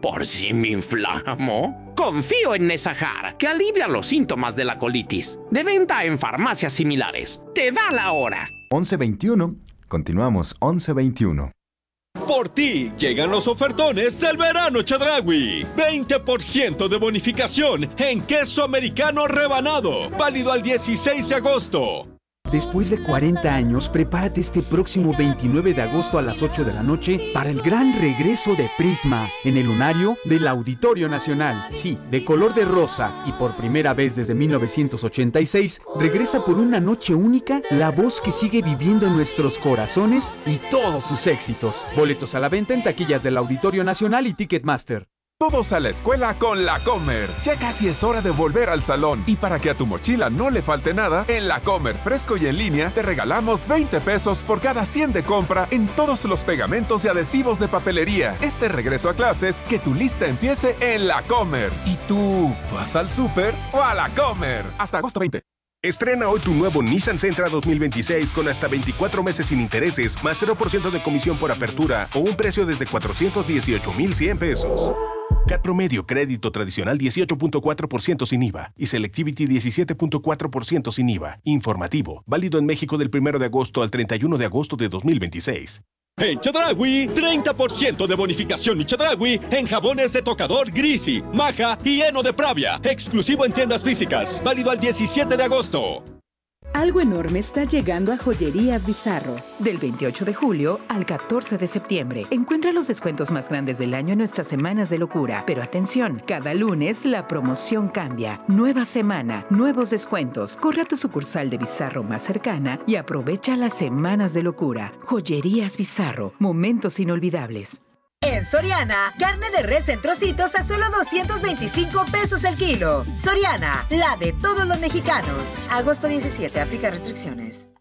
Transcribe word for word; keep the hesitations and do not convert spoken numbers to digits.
¿Por si me inflamo? Confío en Nesajar, que alivia los síntomas de la colitis. De venta en farmacias similares. Te da la hora. once veintiuno. Continuamos, once veintiuno. Por ti llegan los ofertones del verano Chedraui. veinte por ciento de bonificación en queso americano rebanado. Válido al dieciséis de agosto. Después de cuarenta años, prepárate este próximo veintinueve de agosto a las ocho de la noche para el gran regreso de Prisma en el lunario del Auditorio Nacional. Sí, de color de rosa y por primera vez desde mil novecientos ochenta y seis, regresa por una noche única la voz que sigue viviendo en nuestros corazones y todos sus éxitos. Boletos a la venta en taquillas del Auditorio Nacional y Ticketmaster. Todos a la escuela con La Comer. Ya casi es hora de volver al salón. Y para que a tu mochila no le falte nada, en La Comer fresco y en línea te regalamos veinte pesos por cada cien de compra en todos los pegamentos y adhesivos de papelería. Este regreso a clases, que tu lista empiece en La Comer. ¿Y tú vas al súper o a La Comer? Hasta agosto veinte. Estrena hoy tu nuevo Nissan Sentra dos mil veintiséis con hasta veinticuatro meses sin intereses, más cero por ciento de comisión por apertura o un precio desde cuatrocientos dieciocho mil cien pesos. C A T promedio, crédito tradicional dieciocho punto cuatro por ciento sin I V A y Selectivity diecisiete punto cuatro por ciento sin I V A. Informativo, válido en México del primero de agosto al treinta y uno de agosto de dos mil veintiséis. En Chedraui, treinta por ciento de bonificación y Chedraui en jabones de tocador Grisi, Maja y Heno de Pravia. Exclusivo en tiendas físicas. Válido al diecisiete de agosto. Algo enorme está llegando a Joyerías Bizarro. Del veintiocho de julio al catorce de septiembre. Encuentra los descuentos más grandes del año en nuestras semanas de locura. Pero atención, cada lunes la promoción cambia. Nueva semana, nuevos descuentos. Corre a tu sucursal de Bizarro más cercana y aprovecha las semanas de locura. Joyerías Bizarro, momentos inolvidables. En Soriana, carne de res en trocitos a solo doscientos veinticinco pesos el kilo. Soriana, la de todos los mexicanos. Agosto diecisiete, aplica restricciones.